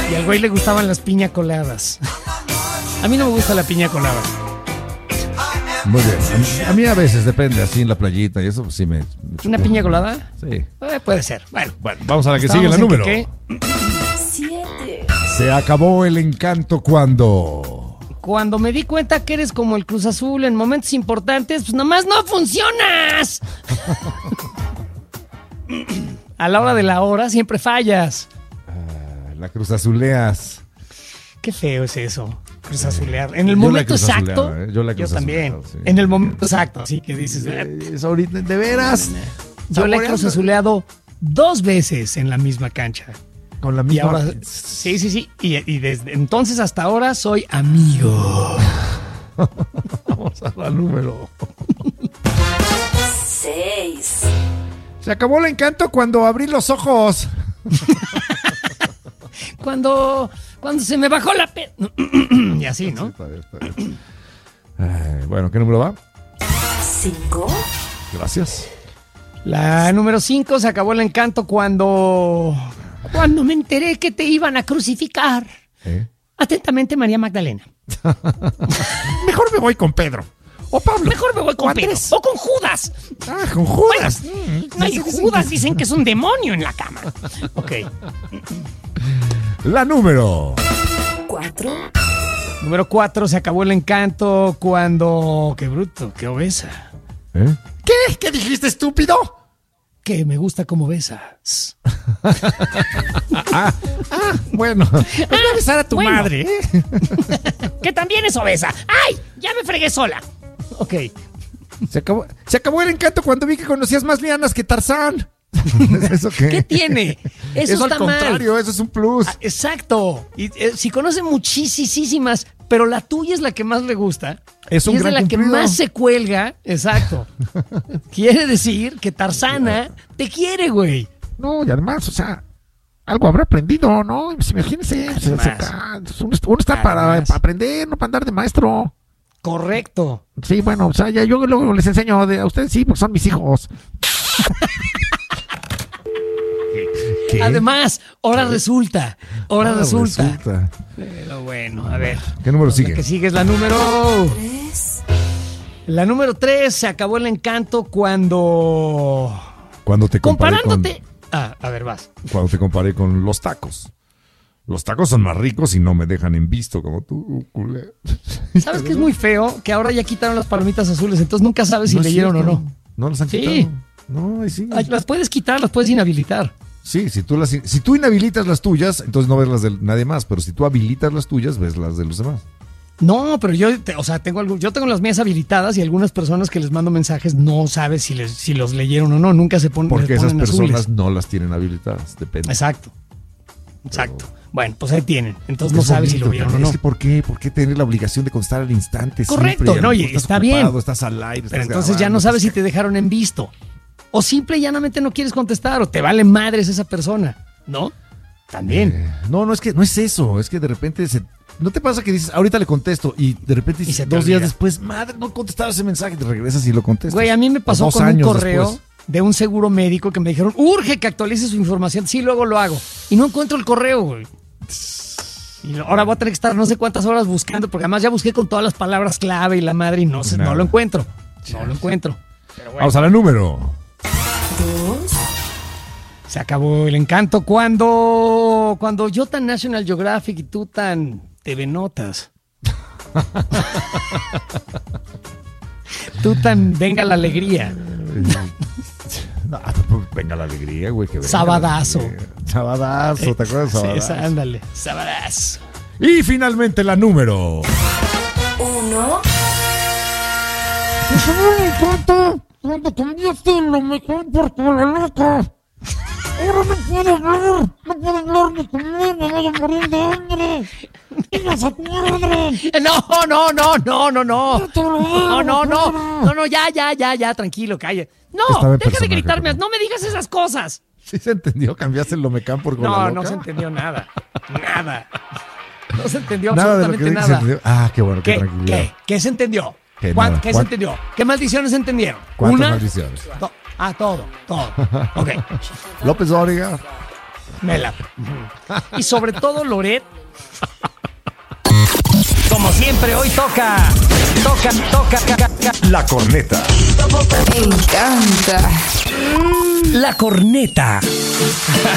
Y al güey le gustaban las piña coladas. A mí no me gusta la piña colada. Muy bien. A mí a veces depende, así en la playita y eso, pues sí me ¿Una piña colada? Sí. Puede ser. Bueno, vamos a la que sigue, la número. 7. Se acabó el encanto cuando me di cuenta que eres como el Cruz Azul en momentos importantes, pues nomás no funcionas. A la hora de la hora siempre fallas. La Cruz Azuleas. Qué feo es eso. Cruz Azulear. En el momento exacto. Yo también. Sí. En el momento exacto. Así que dices. Es ahorita, de veras. Yo le he Cruz Azuleado 2 veces en la misma cancha. Con la misma. Y ahora, sí. Y desde entonces hasta ahora soy amigo. Vamos a la número 6. Se acabó el encanto cuando abrí los ojos. Cuando se me bajó la y así, ¿no? Está bien. Bueno, ¿qué número va? 5. Gracias. La número 5, se acabó el encanto cuando me enteré que te iban a crucificar. Atentamente, María Magdalena. Mejor me voy con Pedro. O Pablo. Mejor me voy con Pedro. O con Judas. Con Judas. Bueno, no, y Judas dicen que es un demonio en la cama. Ok. La número 4. Número 4, se acabó el encanto cuando... Qué bruto, qué obesa. ¿Qué? ¿Qué dijiste, estúpido? Que me gusta como besas. Bueno. Voy a besar a tu madre. Que también es obesa. ¡Ay! Ya me fregué sola. Ok. Se acabó el encanto cuando vi que conocías más lianas que Tarzán. ¿Eso qué? ¿Qué tiene? Eso está al contrario, mal. Eso es un plus. Exacto. Y si conoce muchísimas, pero la tuya es la que más le gusta. Es un y es gran de la que cumplido. más se cuelga. Exacto. Quiere decir que Tarzana te quiere, güey. No, y además, o sea, algo habrá aprendido, ¿no? Imagínense. Uno está para aprender, no para andar de maestro. Correcto. Sí, bueno, o sea, ya yo luego les enseño a ustedes, sí, porque son mis hijos. ¿Qué? Además, ahora resulta. Resulta. Pero bueno, a ver. ¿Qué número sigue? La que sigue es la número 3. La número 3, se acabó el encanto cuando te comparé comparándote. A ver, vas. Cuando te comparé con los tacos. Los tacos son más ricos y no me dejan en visto como tú, culé. ¿Sabes qué es muy feo? Que ahora ya quitaron las palomitas azules, entonces nunca sabes si leyeron o no. No las han Sí. quitado. No, ahí sí. Las puedes quitar, las puedes inhabilitar. Sí, si tú inhabilitas las tuyas, entonces no ves las de nadie más, pero si tú habilitas las tuyas, ves las de los demás. No, pero yo tengo las mías habilitadas y algunas personas que les mando mensajes no sabes si los leyeron o no, nunca se ponen. Porque esas personas azules. no las tienen habilitadas, depende. Exacto. Bueno, pues ahí tienen. Entonces no sabes si lo vieron o no. Es que ¿por qué tener la obligación de contestar al instante? Correcto, siempre? no, oye, Estás está ocupado, bien. Estás al aire, Pero estás entonces ya grabando, no sabes si te dejaron en visto. O simple y llanamente no quieres contestar o te vale madres esa persona, ¿no? También. No es que no es eso, es que de repente ¿no te pasa que dices, ahorita le contesto y de repente Y se te 2 días olvida. después, madre, no contestaba ese mensaje, te regresas y lo contestas? Güey, a mí me pasó O 2 con un años correo después. de un seguro médico que me dijeron, urge que actualice su información. Sí, luego lo hago. Y no encuentro el correo, güey. Y ahora voy a tener que estar no sé cuántas horas buscando, porque además ya busqué con todas las palabras clave y la madre y no lo encuentro. No lo encuentro. Pero bueno. Vamos a la número 2. Se acabó el encanto cuando yo tan National Geographic y tú tan TV Notas. Tú tan Venga la Alegría. No, venga la alegría, güey. Que venga Sabadazo. la alegría. Sabadazo, ¿te acuerdas de Sabadazo? Sí, ándale. Sabadazo. Y finalmente la número 1. Pues no me encanta cuando cambiaste lo mejor por tu la loca. Ahora no puedo hablar ni comer, me voy a morir de hambre. ¡Digas a tu madre! No, ya, tranquilo, calla. No, Estaba en deja de personaje, gritarme, perdón. no me digas esas cosas. ¿Sí se entendió? ¿Cambiaste el Lomecán por con la No, loca? no se entendió nada. Nada. No se entendió Nada de lo que absolutamente dije se nada. entendió. Ah, qué bueno, qué tranquilidad. ¿Qué se entendió? ¿Qué ¿Qué se entendió? ¿Qué maldiciones se entendieron? ¿Cuántas ¿Una? maldiciones? Todo. Ok. López Dóriga. Me la... Y sobre todo, Loret. Como siempre, hoy toca. La corneta. Me encanta. La corneta.